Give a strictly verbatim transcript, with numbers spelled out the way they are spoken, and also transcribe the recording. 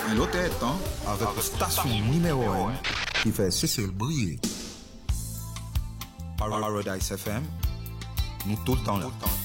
un l'autre temps avec la station numéro un qui fait Cécile briller. Paradise F M, nous tout le temps là.